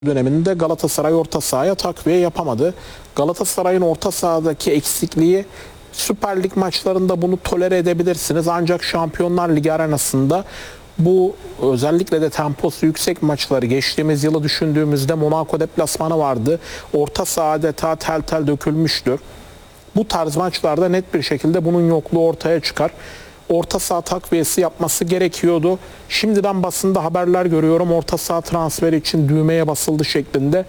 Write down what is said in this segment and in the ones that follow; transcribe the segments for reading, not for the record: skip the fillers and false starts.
döneminde Galatasaray orta sahaya takviye yapamadı. Galatasaray'ın orta sahadaki eksikliği Süper Lig maçlarında bunu tolere edebilirsiniz. Ancak Şampiyonlar Ligi arenasında bu özellikle de temposu yüksek maçları geçtiğimiz yılı düşündüğümüzde Monaco deplasmanı vardı. Orta saha adeta tel tel dökülmüştü. Bu tarz maçlarda net bir şekilde bunun yokluğu ortaya çıkar. Orta saha takviyesi yapması gerekiyordu. Şimdiden basında haberler görüyorum. Orta saha transferi için düğmeye basıldı şeklinde.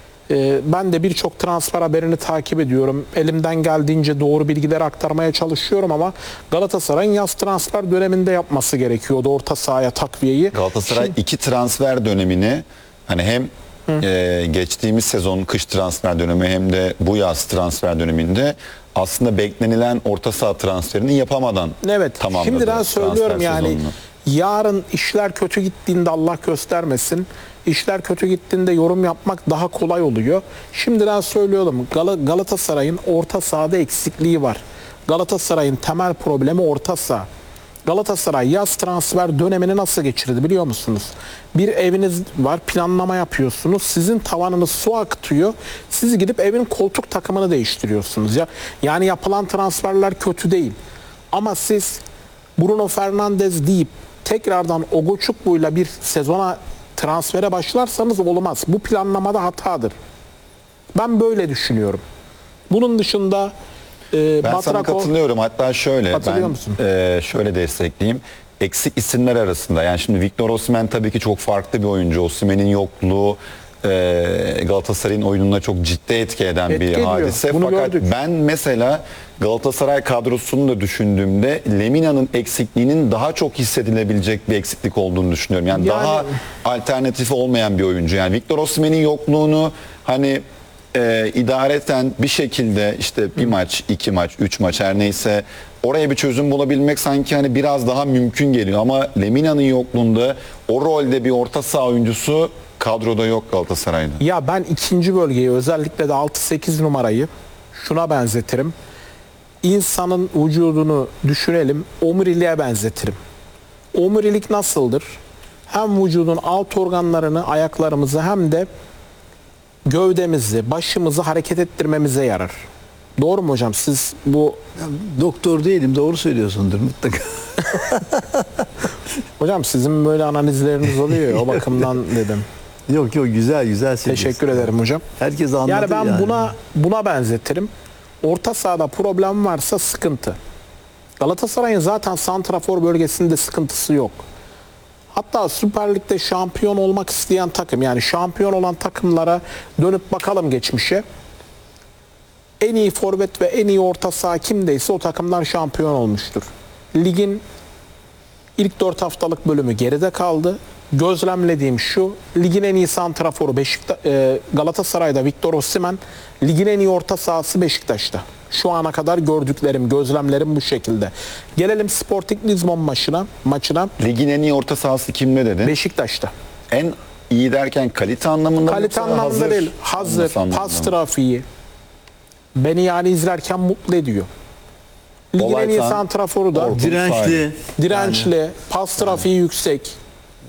Ben de birçok transfer haberini takip ediyorum. Elimden geldiğince doğru bilgileri aktarmaya çalışıyorum ama Galatasaray'ın yaz transfer döneminde yapması gerekiyordu orta sahaya takviyeyi. Galatasaray iki transfer dönemini hani hem geçtiğimiz sezon kış transfer dönemi hem de bu yaz transfer döneminde aslında beklenilen orta saha transferini yapamadan tamamladı. Şimdiden söylüyorum yani yarın işler kötü gittiğinde Allah göstermesin. İşler kötü gittiğinde yorum yapmak daha kolay oluyor. Şimdiden söylüyorum Galatasaray'ın orta sahada eksikliği var. Galatasaray'ın temel problemi orta saha. Galatasaray yaz transfer dönemini nasıl geçirdi biliyor musunuz? Bir eviniz var, planlama yapıyorsunuz. Sizin tavanınız su akıtıyor. Siz gidip evin koltuk takımını değiştiriyorsunuz. Yani yapılan transferler kötü değil. Ama siz Bruno Fernandes deyip tekrardan Ogoçuklu'yla bir sezona transfere başlarsanız olmaz. Bu planlamada hatadır. Ben böyle düşünüyorum. Bunun dışında ben sana katılıyorum. Hatta şöyle şöyle destekleyeyim. Eksik isimler arasında yani şimdi Victor Osimhen tabii ki çok farklı bir oyuncu. Osimhen'in yokluğu Galatasaray'ın oyununa çok ciddi etki eden bir hadise. Bunu fakat gördük. Ben mesela Galatasaray kadrosunu da düşündüğümde Lemina'nın eksikliğinin daha çok hissedilebilecek bir eksiklik olduğunu düşünüyorum. Yani daha alternatifi olmayan bir oyuncu. Yani Victor Osimhen'in yokluğunu hani idareten bir şekilde işte bir maç, iki maç, üç maç her neyse oraya bir çözüm bulabilmek sanki hani biraz daha mümkün geliyor. Ama Lemina'nın yokluğunda o rolde bir orta saha oyuncusu kadroda yok Galatasaray'da. Ya ben ikinci bölgeyi özellikle de 6-8 numarayı şuna benzetirim. İnsanın vücudunu düşünelim, omuriliğe benzetirim. Omurilik nasıldır? Hem vücudun alt organlarını, ayaklarımızı hem de gövdemizi, başımızı hareket ettirmemize yarar. Doğru mu hocam? Siz bu... Ya, doktor değilim, doğru söylüyorsundur mutlaka. Hocam sizin böyle analizleriniz oluyor ya, o bakımdan dedim. Yok güzel. Teşekkür ederim hocam. Herkes anladı yani. Ben buna benzetirim. Orta sahada problem varsa sıkıntı. Galatasaray'ın zaten santrafor bölgesinde sıkıntısı yok. Hatta Süper Lig'de şampiyon olmak isteyen takım yani şampiyon olan takımlara dönüp bakalım geçmişe. En iyi forvet ve en iyi orta saha kimdeyse o takımlar şampiyon olmuştur. Ligin ilk 4 haftalık bölümü geride kaldı. Gözlemlediğim şu, ligin en iyi santraforu Galatasaray'da Victor Osimhen, ligin en iyi orta sahası Beşiktaş'ta. Şu ana kadar gördüklerim, gözlemlerim bu şekilde. Gelelim Sporting Lisbon maçına. Ligin en iyi orta sahası kimde dedin? Beşiktaş'ta. En iyi derken kalite anlamında mı? Kalite anlamında değil. Hazır, pas trafiği. Beni yani izlerken mutlu ediyor. Ligin en iyi santraforu da. Dirençli, pas trafiği yüksek.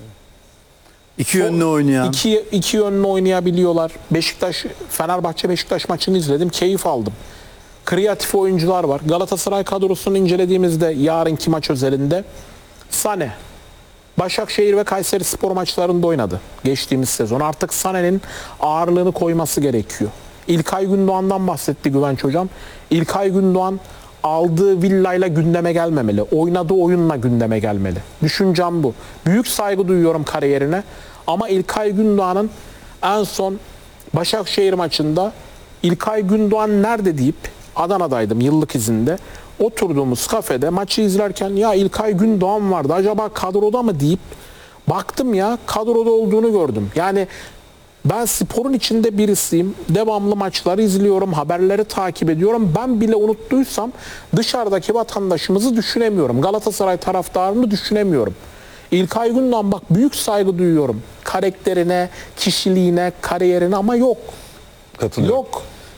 İki yönlü oynayan. İki yönlü oynayabiliyorlar. Fenerbahçe Beşiktaş maçını izledim. Keyif aldım. Kreatif oyuncular var. Galatasaray kadrosunu incelediğimizde yarınki maç özelinde Sane Başakşehir ve Kayserispor maçlarında oynadı geçtiğimiz sezon. Artık Sane'nin ağırlığını koyması gerekiyor. İlkay Gündoğan'dan bahsetti Güvenç hocam. İlkay Gündoğan aldığı villayla gündeme gelmemeli. Oynadığı oyunla gündeme gelmeli. Düşüncem bu. Büyük saygı duyuyorum kariyerine. Ama İlkay Gündoğan'ın en son Başakşehir maçında İlkay Gündoğan nerede deyip Adana'daydım yıllık izinde. Oturduğumuz kafede maçı izlerken ya İlkay Gündoğan vardı acaba kadroda mı deyip baktım ya kadroda olduğunu gördüm. Yani ben sporun içinde birisiyim. Devamlı maçları izliyorum, haberleri takip ediyorum. Ben bile unuttuysam dışarıdaki vatandaşımızı düşünemiyorum. Galatasaray taraftarını düşünemiyorum. İlkay Gündoğan bak büyük saygı duyuyorum. Karakterine, kişiliğine, kariyerine ama yok. Katılıyorum. Yok.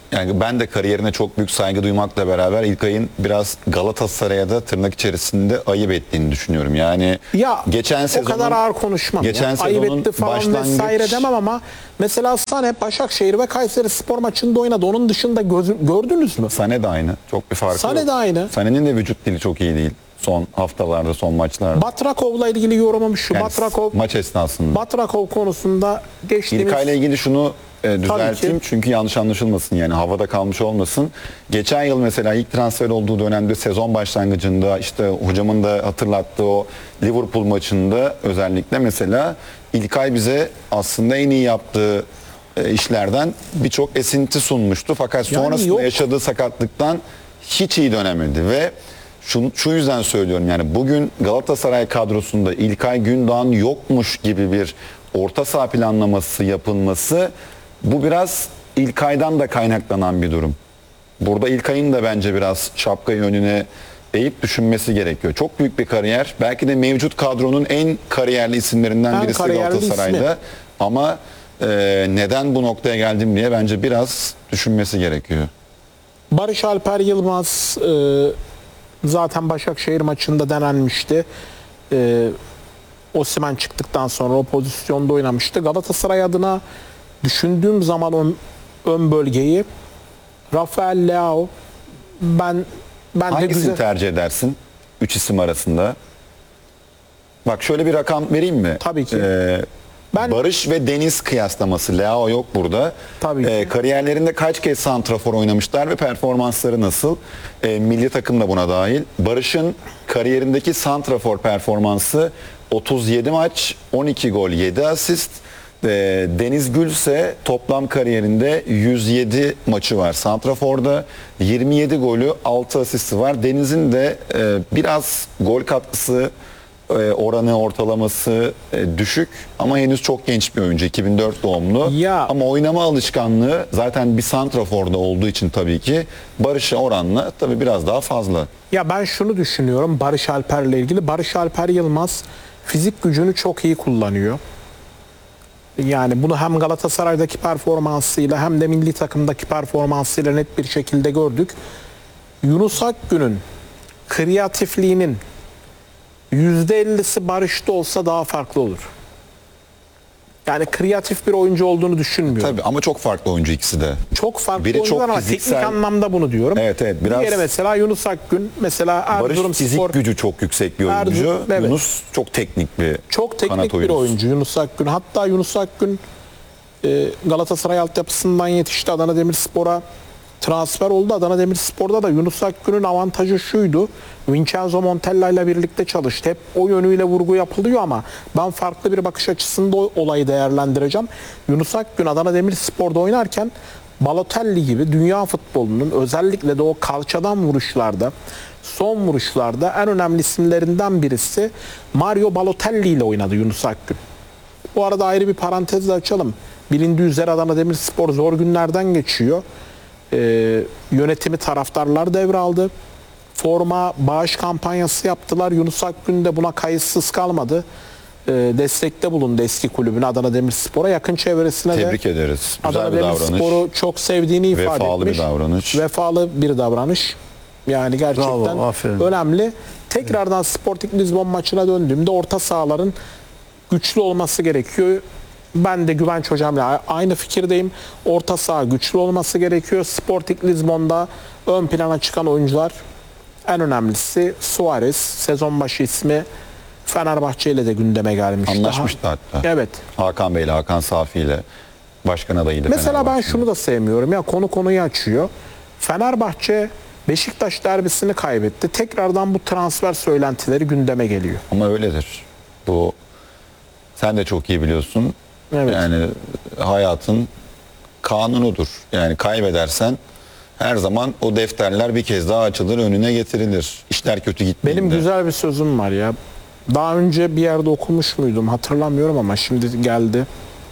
yani ben de kariyerine çok büyük saygı duymakla beraber İlkay'ın biraz Galatasaray'a da tırnak içerisinde ayıp ettiğini düşünüyorum. Yani Ya geçen o sezonun, kadar ağır konuşmam. geçen Ya. Ayıp sezonun etti falan vesaire demem ama mesela Sané Başakşehir ve Kayseri Spor maçında oynadı. Onun dışında gördünüz mü? Sané de aynı. Çok bir farkı Sané yok. de aynı. Sané'nin de vücut dili çok iyi değil. Son haftalarda, son maçlarda. Batrakov'la ilgili yorumum şu. Yani Batrakov maç esnasında. Batrakov konusunda geçtiğimiz İlkay'la ilgili şunu düzelteyim ki. çünkü yanlış anlaşılmasın, yani havada kalmış olmasın. Geçen yıl mesela ilk transfer olduğu dönemde sezon başlangıcında işte hocamın da hatırlattığı o Liverpool maçında özellikle mesela İlkay bize aslında en iyi yaptığı işlerden birçok esinti sunmuştu. Fakat Yani sonrasında yok. yaşadığı sakatlıktan hiç iyi dönemedi ve şu yüzden söylüyorum, yani bugün Galatasaray kadrosunda İlkay Gündoğan yokmuş gibi bir orta saha planlaması yapılması, bu biraz İlkay'dan da kaynaklanan bir durum. Burada İlkay'ın da bence biraz şapkayı önüne eğip düşünmesi gerekiyor. Çok büyük bir kariyer. Belki de mevcut kadronun en kariyerli isimlerinden En birisi kariyerli Galatasaray'da. ismi. Ama neden bu noktaya geldim diye bence biraz düşünmesi gerekiyor. Barış Alper Yılmaz zaten Başakşehir maçında denenmişti. Osimhen çıktıktan sonra o pozisyonda oynamıştı. Galatasaray adına düşündüğüm zaman ön bölgeyi Rafael Leao ben de Hangisini güzel. tercih edersin? 3 isim arasında. Bak şöyle bir rakam vereyim mi? Tabii ki. Ben- Barış ve Deniz kıyaslaması. Leao yok burada. Tabii ki. Kariyerlerinde kaç kez santrafor oynamışlar ve performansları nasıl? Milli takım da buna dahil. Barış'ın kariyerindeki santrafor performansı 37 maç, 12 gol, 7 asist. Deniz Gül ise toplam kariyerinde 107 maçı var santraforda, 27 golü, 6 asisti var. Deniz'in de biraz gol katkısı oranı, ortalaması düşük ama henüz çok genç bir oyuncu, 2004 doğumlu. Ya. Ama oynama alışkanlığı zaten bir santraforda olduğu için tabii ki Barış'a oranla tabii biraz daha fazla. Ya ben şunu düşünüyorum Barış Alper'le ilgili. Barış Alper Yılmaz fizik gücünü çok iyi kullanıyor. Yani bunu hem Galatasaray'daki performansıyla hem de milli takımdaki performansıyla net bir şekilde gördük. Yunus Akgün'ün kreatifliğinin %50'si Barış'ta olsa daha farklı olur. Yani kreatif bir oyuncu olduğunu düşünmüyorum. Tabii ama çok farklı oyuncu ikisi de. Çok farklı Biri oyuncular çok ama fiziksel. teknik anlamda bunu diyorum. Evet, biraz. Diğeri mesela Yunus Akgün, mesela Barış Erzurum fizik Spor. gücü çok yüksek bir oyuncu. Erzurum, evet. Yunus çok teknik bir Çok kanat teknik bir oyuncusu. oyuncu Yunus Akgün. Hatta Yunus Akgün Galatasaray altyapısından yetişti. Adana Demirspor'a transfer oldu. Adana Demirspor'da da Yunus Akgün'ün avantajı şuydu. Vincenzo Montella ile birlikte çalıştı. Hep o yönüyle vurgu yapılıyor ama ben farklı bir bakış açısında olayı değerlendireceğim. Yunus Akgün Adana Demirspor'da oynarken Balotelli gibi dünya futbolunun özellikle de o kalçadan vuruşlarda, son vuruşlarda en önemli isimlerinden birisi Mario Balotelli ile oynadı Yunus Akgün. Bu arada ayrı bir parantez de açalım. Bilindiği üzere Adana Demirspor zor günlerden geçiyor. Yönetimi taraftarlar devraldı. Forma bağış kampanyası yaptılar. Yunus Akgün de buna kayıtsız kalmadı. Destekte bulundu eski kulübüne Adana Demirspor'a. Yakın çevresine Tebrik de ederiz. Güzel Adana bir davranış. Demirspor'u çok sevdiğini ifade Vefalı etmiş. bir davranış. Vefalı bir davranış. Yani gerçekten Bravo, aferin. önemli. Tekrardan Sporting Lisbon maçına döndüğümde orta sahaların güçlü olması gerekiyor. Ben de Güvenç hocamla aynı fikirdeyim. Orta saha güçlü olması gerekiyor. Sporting Lisbon'da ön plana çıkan oyuncular en önemlisi Suarez. Sezon başı ismi Fenerbahçe ile de gündeme gelmişti. Anlaşmıştı hatta. Evet. Hakan Bey'le, Hakan Safi ile başkan adayıydı. Mesela ben Fenerbahçe'nin. şunu da sevmiyorum. Ya konu konuyu açıyor. Fenerbahçe Beşiktaş derbisini kaybetti. Tekrardan bu transfer söylentileri gündeme geliyor. Ama öyledir. Bu sen de çok iyi biliyorsun. Evet. Yani hayatın kanunudur. Yani kaybedersen her zaman o defterler bir kez daha açılır, önüne getirilir. İşler kötü gittiğinde. Benim güzel bir sözüm var ya. Daha önce bir yerde okumuş muydum hatırlamıyorum ama şimdi geldi.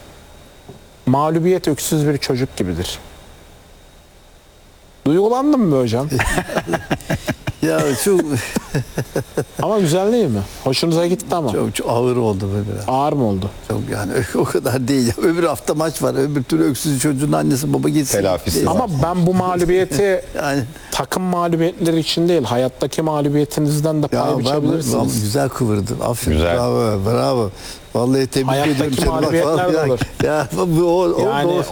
Mağlubiyet öksüz bir çocuk gibidir. Duygulandın mı hocam? Ya çok, Ama güzel değil mi? Hoşunuza gitti ama. çok ağır oldu be biraz. Ağır mı oldu? Çok yani o kadar değil. Ya. Öbür hafta maç var. Öbür türlü öksüz çocuğun annesi baba gitsin. Telafisi Değil. var. Ama ben bu mağlubiyeti Yani takım mağlubiyetleri için değil, hayattaki mağlubiyetinizden de ya pay ben biçebilirsiniz. güzel kıvırdın. Aferin. Güzel. Bravo. Bravo. Vallahi tebrik Hayattaki ediyorum seni. Bak, mağlubiyetler de vallahi olur. Ya bu o Yani